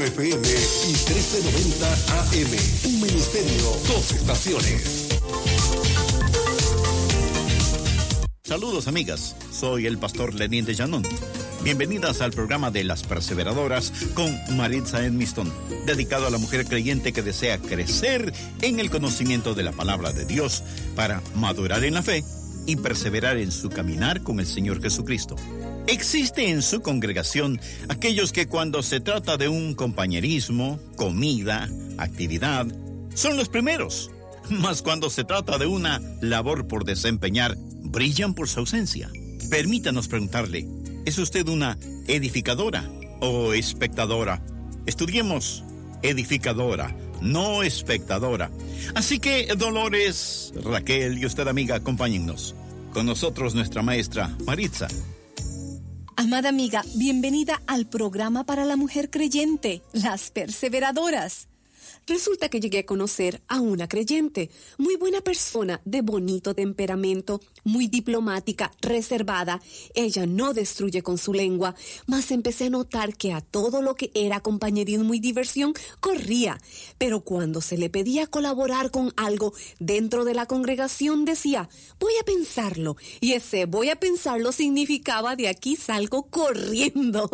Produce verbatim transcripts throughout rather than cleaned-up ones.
F M y trece noventa A M. Un ministerio, dos estaciones. Saludos, amigas. Soy el pastor Lenín de Llanón. Bienvenidas al programa de Las Perseveradoras con Maritza Edmiston, dedicado a la mujer creyente que desea crecer en el conocimiento de la palabra de Dios para madurar en la fe y perseverar en su caminar con el Señor Jesucristo. Existe en su congregación aquellos que cuando se trata de un compañerismo, comida, actividad, son los primeros. Mas cuando se trata de una labor por desempeñar, brillan por su ausencia. Permítanos preguntarle, ¿es usted una edificadora o espectadora? Estudiemos edificadora, no espectadora. Así que, Dolores, Raquel y usted, amiga, acompáñennos. Con nosotros nuestra maestra Maritza. Amada amiga, bienvenida al programa para la mujer creyente, Las Perseveradoras. Resulta que llegué a conocer a una creyente, muy buena persona, de bonito temperamento, muy diplomática, reservada. Ella no destruye con su lengua, mas empecé a notar que a todo lo que era compañerismo y diversión corría. Pero cuando se le pedía colaborar con algo dentro de la congregación decía, voy a pensarlo. Y ese voy a pensarlo significaba de aquí salgo corriendo.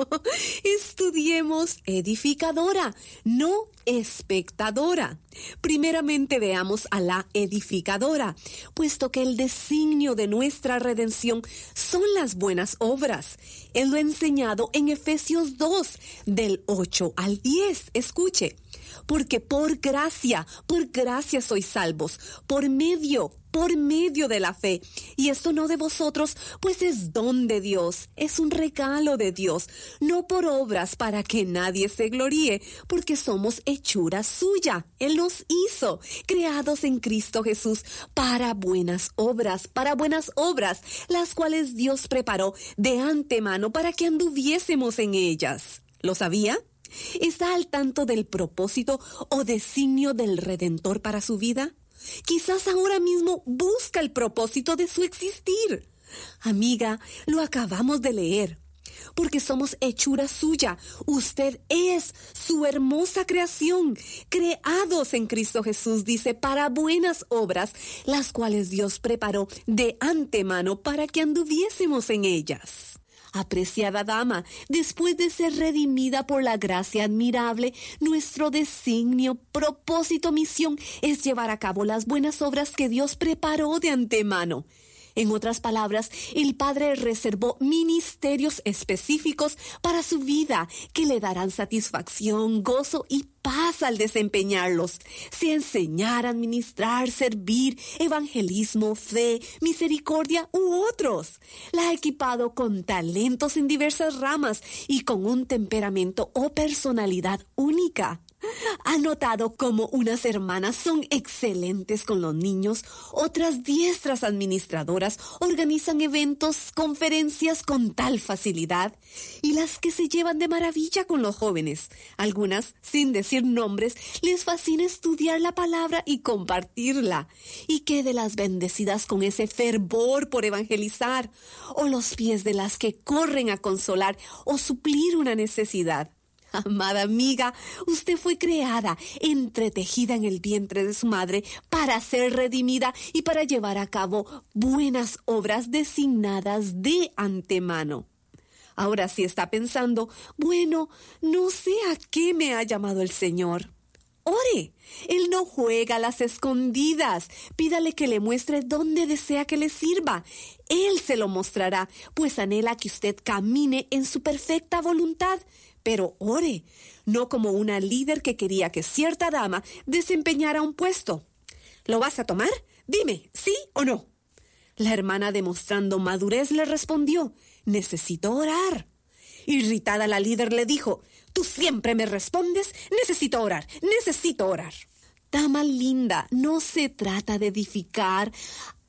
Estudiemos edificadora, no espectadora. Primeramente veamos a la edificadora, puesto que el designio de nuestra redención son las buenas obras. Él lo ha enseñado en Efesios dos, del ocho al diez. Escuche. Porque por gracia, por gracia sois salvos, por medio, por medio de la fe. Y esto no de vosotros, pues es don de Dios, es un regalo de Dios, no por obras para que nadie se gloríe, porque somos hechura suya. Él nos hizo, creados en Cristo Jesús, para buenas obras, para buenas obras, las cuales Dios preparó de antemano para que anduviésemos en ellas. ¿Lo sabía? ¿Está al tanto del propósito o designio del Redentor para su vida? Quizás ahora mismo busca el propósito de su existir. Amiga, lo acabamos de leer. Porque somos hechura suya. Usted es su hermosa creación, creados en Cristo Jesús, dice, para buenas obras, las cuales Dios preparó de antemano para que anduviésemos en ellas. Apreciada dama, después de ser redimida por la gracia admirable, nuestro designio, propósito, misión es llevar a cabo las buenas obras que Dios preparó de antemano. En otras palabras, el Padre reservó ministerios específicos para su vida que le darán satisfacción, gozo y paz al desempeñarlos. Sea enseñar, administrar, servir, evangelismo, fe, misericordia u otros. La ha equipado con talentos en diversas ramas y con un temperamento o personalidad única. Ha notado cómo unas hermanas son excelentes con los niños, otras diestras administradoras organizan eventos, conferencias con tal facilidad, y las que se llevan de maravilla con los jóvenes. Algunas, sin decir nombres, les fascina estudiar la palabra y compartirla. Y qué de las bendecidas con ese fervor por evangelizar, o los pies de las que corren a consolar o suplir una necesidad. Amada amiga, usted fue creada, entretejida en el vientre de su madre para ser redimida y para llevar a cabo buenas obras designadas de antemano. Ahora sí está pensando, bueno, no sé a qué me ha llamado el Señor. Ore, Él no juega a las escondidas. Pídale que le muestre dónde desea que le sirva. Él se lo mostrará, pues anhela que usted camine en su perfecta voluntad. Pero ore, no como una líder que quería que cierta dama desempeñara un puesto. ¿Lo vas a tomar? Dime, ¿sí o no? La hermana, demostrando madurez, le respondió, necesito orar. Irritada, la líder le dijo, tú siempre me respondes, necesito orar, necesito orar. Dama linda, no se trata de edificar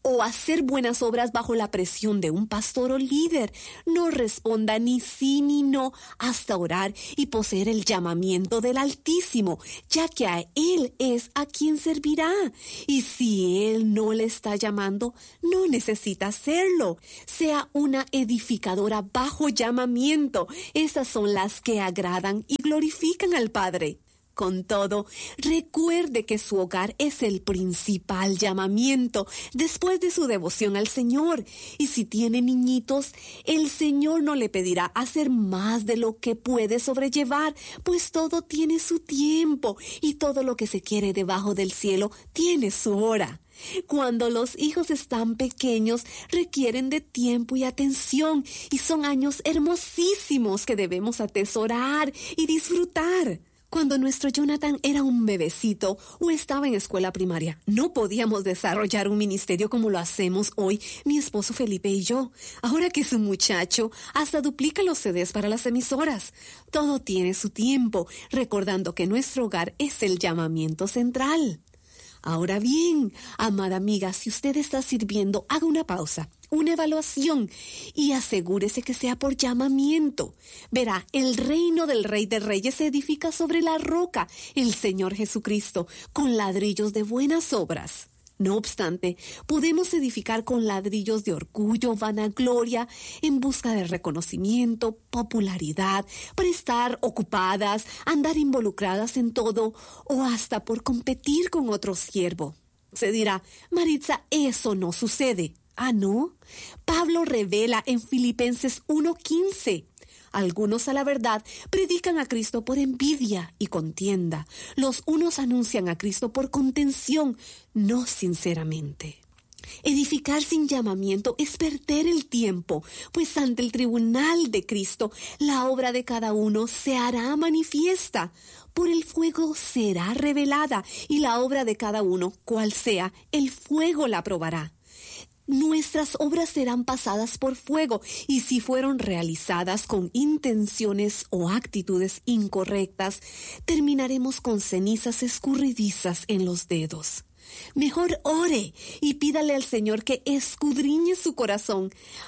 o hacer buenas obras bajo la presión de un pastor o líder. No responda ni sí ni no hasta orar y poseer el llamamiento del Altísimo, ya que a Él es a quien servirá. Y si Él no le está llamando, no necesita hacerlo. Sea una edificadora bajo llamamiento. Esas son las que agradan y glorifican al Padre. Con todo, recuerde que su hogar es el principal llamamiento después de su devoción al Señor. Y si tiene niñitos, el Señor no le pedirá hacer más de lo que puede sobrellevar, pues todo tiene su tiempo y todo lo que se quiere debajo del cielo tiene su hora. Cuando los hijos están pequeños, requieren de tiempo y atención, y son años hermosísimos que debemos atesorar y disfrutar. Cuando nuestro Jonathan era un bebecito o estaba en escuela primaria, no podíamos desarrollar un ministerio como lo hacemos hoy mi esposo Felipe y yo. Ahora que es un muchacho, hasta duplica los C Ds para las emisoras. Todo tiene su tiempo, recordando que nuestro hogar es el llamamiento central. Ahora bien, amada amiga, si usted está sirviendo, haga una pausa, una evaluación y asegúrese que sea por llamamiento. Verá, el reino del Rey de Reyes se edifica sobre la roca, el Señor Jesucristo, con ladrillos de buenas obras. No obstante, podemos edificar con ladrillos de orgullo, vanagloria, en busca de reconocimiento, popularidad, para estar ocupadas, andar involucradas en todo o hasta por competir con otro siervo. Se dirá, Maritza, eso no sucede. Ah, ¿no? Pablo revela en Filipenses uno quince. Algunos, a la verdad, predican a Cristo por envidia y contienda. Los unos anuncian a Cristo por contención, no sinceramente. Edificar sin llamamiento es perder el tiempo, pues ante el tribunal de Cristo, la obra de cada uno se hará manifiesta. Por el fuego será revelada, y la obra de cada uno, cual sea, el fuego la probará. Nuestras obras serán pasadas por fuego, y si fueron realizadas con intenciones o actitudes incorrectas, terminaremos con cenizas escurridizas en los dedos. Mejor ore y pídale al Señor que escudriñe su corazón.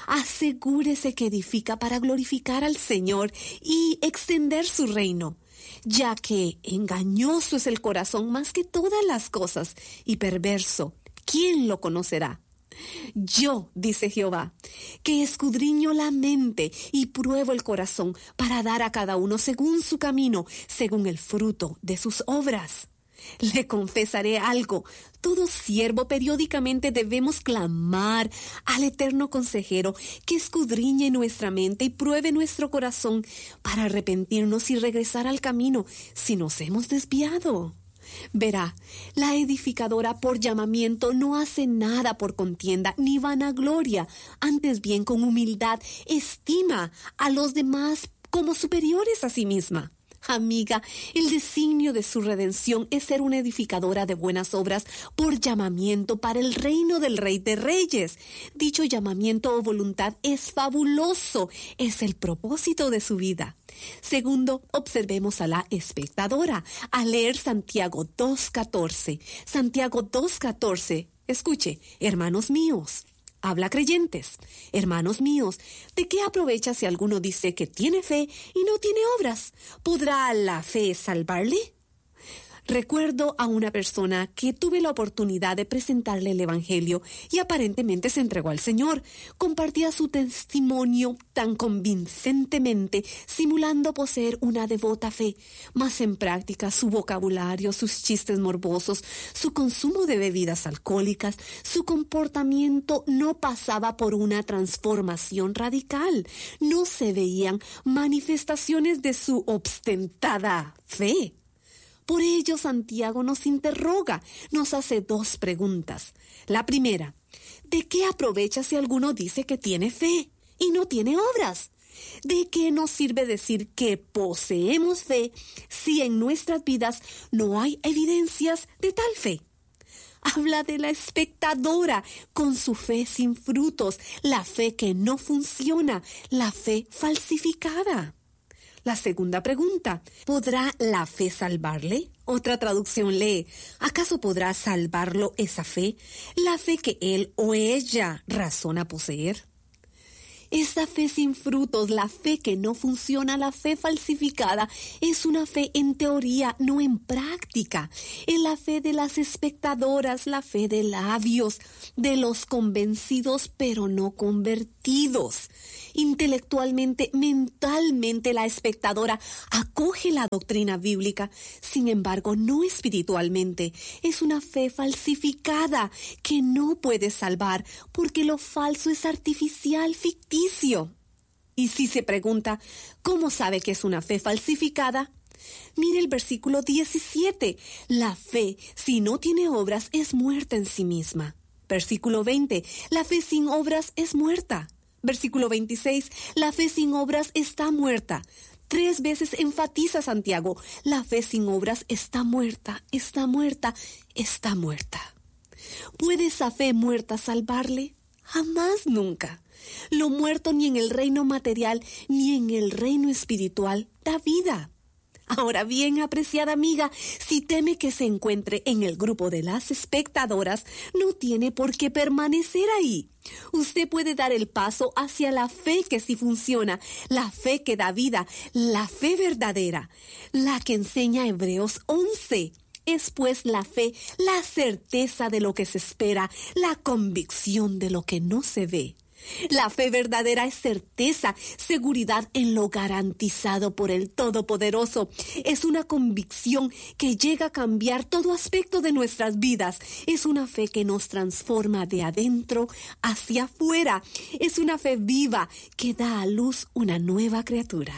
Asegúrese que edifica para glorificar al Señor y extender su reino, ya que engañoso es el corazón más que todas las cosas y perverso. ¿Quién lo conocerá? Yo, dice Jehová, que escudriño la mente y pruebo el corazón para dar a cada uno según su camino, según el fruto de sus obras. Le confesaré algo. Todo siervo periódicamente debemos clamar al eterno consejero que escudriñe nuestra mente y pruebe nuestro corazón para arrepentirnos y regresar al camino si nos hemos desviado. Verá, la edificadora por llamamiento no hace nada por contienda ni vanagloria, antes bien con humildad estima a los demás como superiores a sí misma. Amiga, el designio de su redención es ser una edificadora de buenas obras por llamamiento para el reino del Rey de Reyes. Dicho llamamiento o voluntad es fabuloso, es el propósito de su vida. Segundo, observemos a la espectadora al leer Santiago dos catorce. Santiago dos catorce, escuche, hermanos míos. Habla creyentes, hermanos míos, ¿de qué aprovecha si alguno dice que tiene fe y no tiene obras? ¿Podrá la fe salvarle? Recuerdo a una persona que tuve la oportunidad de presentarle el Evangelio y aparentemente se entregó al Señor. Compartía su testimonio tan convincentemente, simulando poseer una devota fe, mas en práctica su vocabulario, sus chistes morbosos, su consumo de bebidas alcohólicas, su comportamiento no pasaba por una transformación radical. No se veían manifestaciones de su ostentada fe. Por ello, Santiago nos interroga, nos hace dos preguntas. La primera, ¿de qué aprovecha si alguno dice que tiene fe y no tiene obras? ¿De qué nos sirve decir que poseemos fe si en nuestras vidas no hay evidencias de tal fe? Habla de la espectadora con su fe sin frutos, la fe que no funciona, la fe falsificada. La segunda pregunta, ¿podrá la fe salvarle? Otra traducción lee, ¿acaso podrá salvarlo esa fe? La fe que él o ella razona poseer. Esta fe sin frutos, la fe que no funciona, la fe falsificada, es una fe en teoría, no en práctica. Es la fe de las espectadoras, la fe de labios, de los convencidos pero no convertidos. Intelectualmente, mentalmente, la espectadora acoge la doctrina bíblica, sin embargo, no espiritualmente. Es una fe falsificada que no puede salvar porque lo falso es artificial, ficticio. Y si se pregunta, ¿cómo sabe que es una fe falsificada? Mire el versículo diecisiete. La fe, si no tiene obras, es muerta en sí misma. Versículo veinte. La fe sin obras es muerta. Versículo veintiséis, la fe sin obras está muerta. Tres veces enfatiza Santiago, la fe sin obras está muerta, está muerta, está muerta. ¿Puede esa fe muerta salvarle? Jamás, nunca. Lo muerto ni en el reino material ni en el reino espiritual da vida. Ahora bien, apreciada amiga, si teme que se encuentre en el grupo de las espectadoras, no tiene por qué permanecer ahí. Usted puede dar el paso hacia la fe que sí funciona, la fe que da vida, la fe verdadera, la que enseña Hebreos once. Es pues la fe, la certeza de lo que se espera, la convicción de lo que no se ve. La fe verdadera es certeza, seguridad en lo garantizado por el Todopoderoso. Es una convicción que llega a cambiar todo aspecto de nuestras vidas. Es una fe que nos transforma de adentro hacia afuera. Es una fe viva que da a luz una nueva criatura.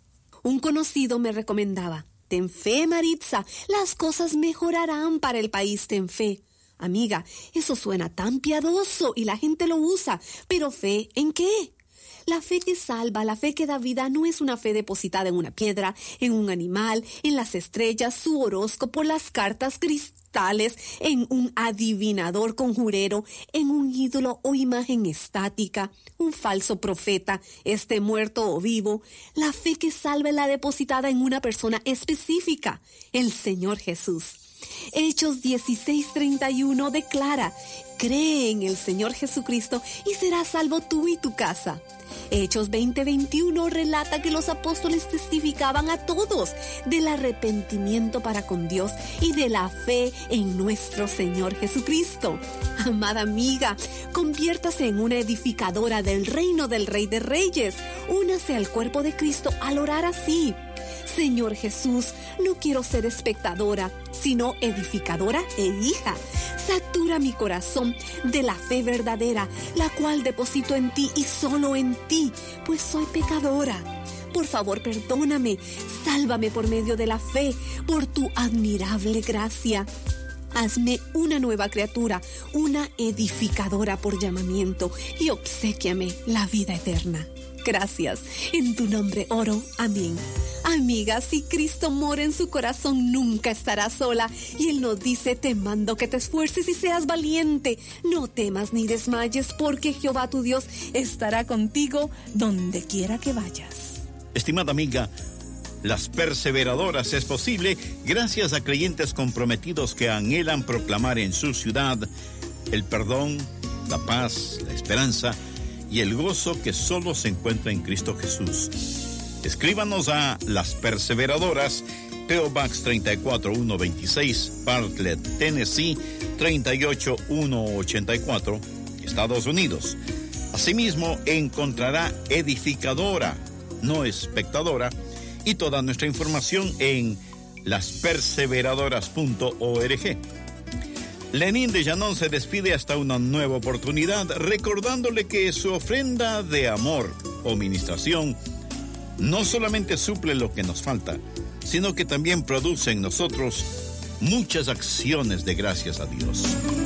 Un conocido me recomendaba, ten fe, Maritza, las cosas mejorarán para el país, ten fe. Amiga, eso suena tan piadoso y la gente lo usa, pero ¿fe en qué? La fe que salva, la fe que da vida no es una fe depositada en una piedra, en un animal, en las estrellas, su horóscopo, las cartas cristales, en un adivinador conjurero, en un ídolo o imagen estática, un falso profeta, esté muerto o vivo. La fe que salva es la depositada en una persona específica, el Señor Jesús. Hechos dieciséis treinta y uno declara, cree en el Señor Jesucristo y serás salvo tú y tu casa. Hechos veinte veintiuno relata que los apóstoles testificaban a todos del arrepentimiento para con Dios y de la fe en nuestro Señor Jesucristo. Amada amiga, conviértase en una edificadora del reino del Rey de Reyes. Únase al cuerpo de Cristo al orar así. Señor Jesús, no quiero ser espectadora, sino edificadora e hija. Satura mi corazón de la fe verdadera, la cual deposito en ti y solo en ti, pues soy pecadora. Por favor, perdóname, sálvame por medio de la fe, por tu admirable gracia. Hazme una nueva criatura, una edificadora por llamamiento, y obséquiame la vida eterna. Gracias. En tu nombre oro. Amén. Amiga, si Cristo mora en su corazón, nunca estará sola. Y Él nos dice, te mando que te esfuerces y seas valiente. No temas ni desmayes, porque Jehová tu Dios estará contigo donde quiera que vayas. Estimada amiga, Las Perseveradoras es posible gracias a creyentes comprometidos que anhelan proclamar en su ciudad el perdón, la paz, la esperanza y el gozo que solo se encuentra en Cristo Jesús. Escríbanos a Las Perseveradoras, P O Box treinta y cuatro mil ciento veintiséis, Bartlett, Tennessee treinta y ocho mil ciento ochenta y cuatro, Estados Unidos. Asimismo, encontrará edificadora, no espectadora, y toda nuestra información en las perseveradoras punto org. Lenín de Llanón se despide hasta una nueva oportunidad, recordándole que su ofrenda de amor o ministración no solamente suple lo que nos falta, sino que también produce en nosotros muchas acciones de gracias a Dios.